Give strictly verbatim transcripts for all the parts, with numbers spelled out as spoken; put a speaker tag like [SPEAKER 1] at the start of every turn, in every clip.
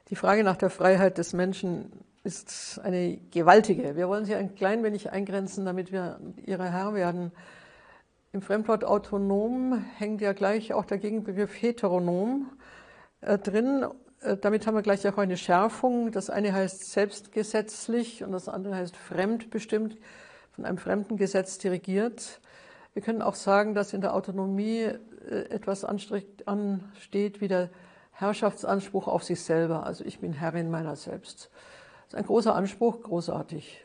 [SPEAKER 1] Die Frage nach der Freiheit des Menschen ist eine gewaltige. Wir wollen sie ein klein wenig eingrenzen, damit wir ihrer Herr werden. Im Fremdwort autonom hängt ja gleich auch der Gegenbegriff heteronom äh, drin. Äh, damit haben wir gleich auch eine Schärfung. Das eine heißt selbstgesetzlich und das andere heißt fremdbestimmt, von einem fremden Gesetz dirigiert. Wir können auch sagen, dass in der Autonomie äh, etwas ansteht wie der Herrschaftsanspruch auf sich selber. Also ich bin Herrin meiner selbst. Das ist ein großer Anspruch, großartig.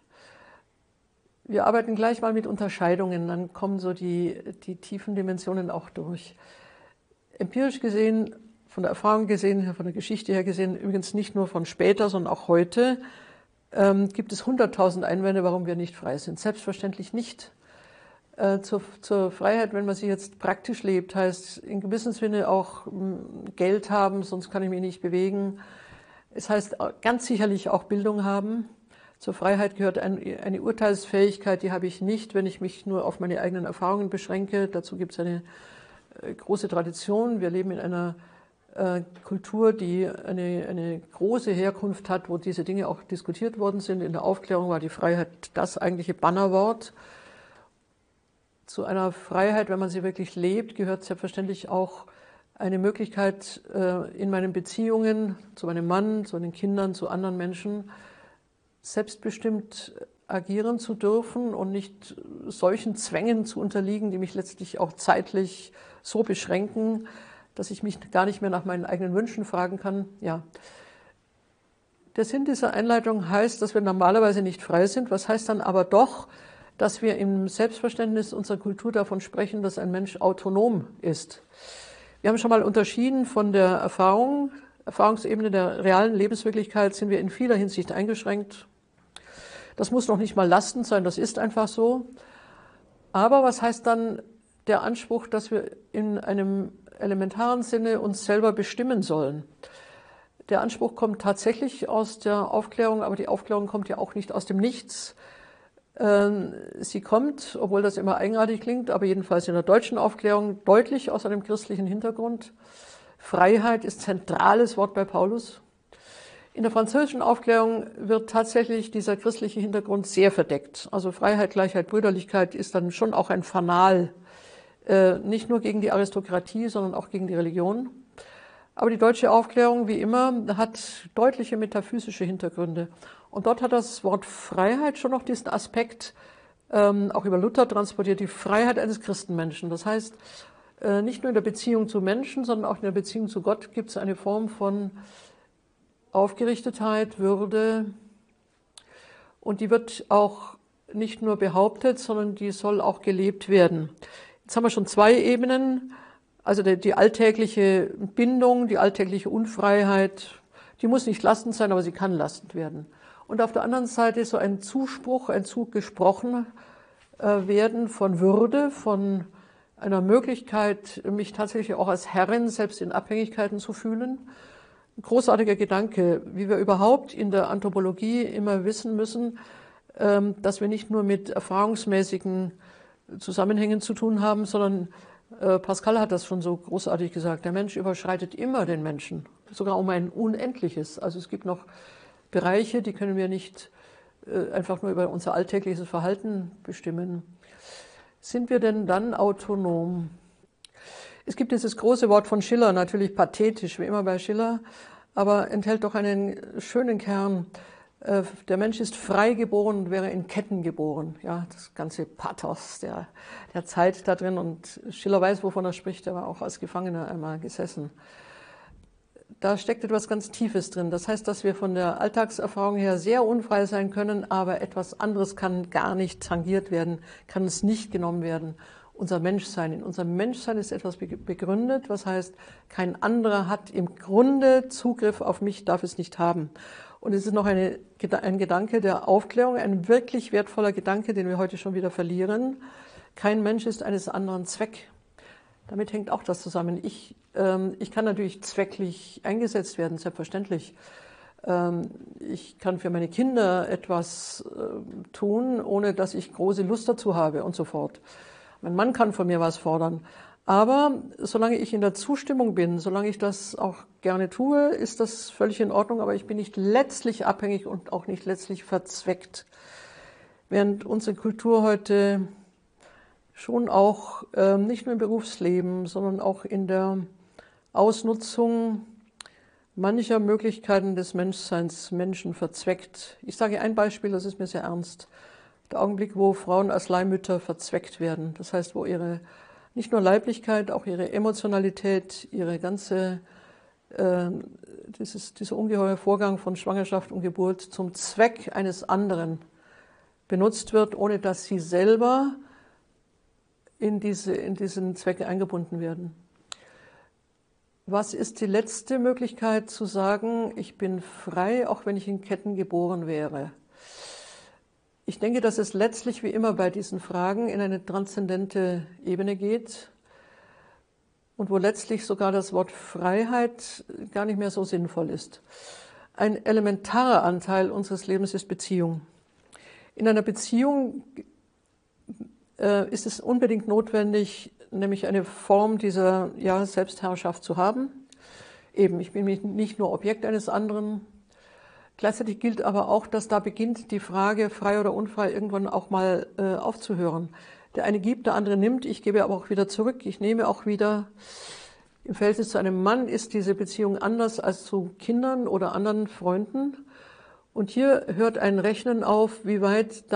[SPEAKER 1] Wir arbeiten gleich mal mit Unterscheidungen, dann kommen so die, die tiefen Dimensionen auch durch. Empirisch gesehen, von der Erfahrung gesehen, von der Geschichte her gesehen, übrigens nicht nur von später, sondern auch heute, ähm, gibt es hunderttausend Einwände, warum wir nicht frei sind. Selbstverständlich nicht. Äh, zur, zur Freiheit, wenn man sie jetzt praktisch lebt, heißt in gewissem Sinne auch m, Geld haben, sonst kann ich mich nicht bewegen. Es heißt ganz sicherlich auch Bildung haben. Zur Freiheit gehört ein, eine Urteilsfähigkeit, die habe ich nicht, wenn ich mich nur auf meine eigenen Erfahrungen beschränke. Dazu gibt es eine äh, große Tradition. Wir leben in einer äh, Kultur, die eine, eine große Herkunft hat, wo diese Dinge auch diskutiert worden sind. In der Aufklärung war die Freiheit das eigentliche Bannerwort. Zu einer Freiheit, wenn man sie wirklich lebt, gehört selbstverständlich auch eine Möglichkeit, äh, in meinen Beziehungen zu meinem Mann, zu meinen Kindern, zu anderen Menschen, selbstbestimmt agieren zu dürfen und nicht solchen Zwängen zu unterliegen, die mich letztlich auch zeitlich so beschränken, dass ich mich gar nicht mehr nach meinen eigenen Wünschen fragen kann. Ja. Der Sinn dieser Einleitung heißt, dass wir normalerweise nicht frei sind. Was heißt dann aber doch, dass wir im Selbstverständnis unserer Kultur davon sprechen, dass ein Mensch autonom ist. Wir haben schon mal unterschieden von der Erfahrung, Erfahrungsebene der realen Lebenswirklichkeit sind wir in vieler Hinsicht eingeschränkt. Das muss noch nicht mal lastend sein, das ist einfach so. Aber was heißt dann der Anspruch, dass wir in einem elementaren Sinne uns selber bestimmen sollen? Der Anspruch kommt tatsächlich aus der Aufklärung, aber die Aufklärung kommt ja auch nicht aus dem Nichts. Sie kommt, obwohl das immer eigenartig klingt, aber jedenfalls in der deutschen Aufklärung deutlich aus einem christlichen Hintergrund. Freiheit ist zentrales Wort bei Paulus. In der französischen Aufklärung wird tatsächlich dieser christliche Hintergrund sehr verdeckt. Also Freiheit, Gleichheit, Brüderlichkeit ist dann schon auch ein Fanal, nicht nur gegen die Aristokratie, sondern auch gegen die Religion. Aber die deutsche Aufklärung, wie immer, hat deutliche metaphysische Hintergründe. Und dort hat das Wort Freiheit schon noch diesen Aspekt, ähm, auch über Luther transportiert, die Freiheit eines Christenmenschen. Das heißt, äh, nicht nur in der Beziehung zu Menschen, sondern auch in der Beziehung zu Gott gibt es eine Form von Aufgerichtetheit, Würde. Und die wird auch nicht nur behauptet, sondern die soll auch gelebt werden. Jetzt haben wir schon zwei Ebenen. Also die, die alltägliche Bindung, die alltägliche Unfreiheit, die muss nicht lastend sein, aber sie kann lastend werden. Und auf der anderen Seite so ein Zuspruch, ein zugesprochen äh, werden von Würde, von einer Möglichkeit, mich tatsächlich auch als Herrin selbst in Abhängigkeiten zu fühlen. Ein großartiger Gedanke, wie wir überhaupt in der Anthropologie immer wissen müssen, ähm, dass wir nicht nur mit erfahrungsmäßigen Zusammenhängen zu tun haben, sondern äh, Pascal hat das schon so großartig gesagt, der Mensch überschreitet immer den Menschen, sogar um ein Unendliches. Also es gibt noch Bereiche, die können wir nicht äh, einfach nur über unser alltägliches Verhalten bestimmen. Sind wir denn dann autonom? Es gibt dieses große Wort von Schiller, natürlich pathetisch, wie immer bei Schiller, aber enthält doch einen schönen Kern. Äh, der Mensch ist frei geboren und wäre in Ketten geboren. Ja, das ganze Pathos der, der Zeit da drin. Und Schiller weiß, wovon er spricht, er war auch als Gefangener einmal gesessen. Da steckt etwas ganz Tiefes drin. Das heißt, dass wir von der Alltagserfahrung her sehr unfrei sein können, aber etwas anderes kann gar nicht tangiert werden, kann es nicht genommen werden. Unser Menschsein. In unserem Menschsein ist etwas begründet, was heißt, kein anderer hat im Grunde Zugriff auf mich, darf es nicht haben. Und es ist noch eine, ein Gedanke der Aufklärung, ein wirklich wertvoller Gedanke, den wir heute schon wieder verlieren. Kein Mensch ist eines anderen Zweck. Damit hängt auch das zusammen. Ich, ähm, ich kann natürlich zwecklich eingesetzt werden, selbstverständlich. Ähm, ich kann für meine Kinder etwas äh, tun, ohne dass ich große Lust dazu habe und so fort. Mein Mann kann von mir was fordern. Aber solange ich in der Zustimmung bin, solange ich das auch gerne tue, ist das völlig in Ordnung, aber ich bin nicht letztlich abhängig und auch nicht letztlich verzweckt. Während unsere Kultur heute schon auch äh, nicht nur im Berufsleben, sondern auch in der Ausnutzung mancher Möglichkeiten des Menschseins Menschen verzweckt. Ich sage ein Beispiel, das ist mir sehr ernst. Der Augenblick, wo Frauen als Leihmütter verzweckt werden. Das heißt, wo ihre nicht nur Leiblichkeit, auch ihre Emotionalität, ihre ganze, äh, dieses, dieser ungeheure Vorgang von Schwangerschaft und Geburt zum Zweck eines anderen benutzt wird, ohne dass sie selber in, diese, in diesen Zweck eingebunden werden. Was ist die letzte Möglichkeit zu sagen, ich bin frei, auch wenn ich in Ketten geboren wäre? Ich denke, dass es letztlich wie immer bei diesen Fragen in eine transzendente Ebene geht und wo letztlich sogar das Wort Freiheit gar nicht mehr so sinnvoll ist. Ein elementarer Anteil unseres Lebens ist Beziehung. In einer Beziehung äh, ist es unbedingt notwendig, nämlich eine Form dieser ja, Selbstherrschaft zu haben. Eben, ich bin nicht nur Objekt eines anderen. Gleichzeitig gilt aber auch, dass da beginnt die Frage, frei oder unfrei, irgendwann auch mal äh, aufzuhören. Der eine gibt, der andere nimmt, ich gebe aber auch wieder zurück, ich nehme auch wieder. Im Verhältnis zu einem Mann ist diese Beziehung anders als zu Kindern oder anderen Freunden. Und hier hört ein Rechnen auf, wie weit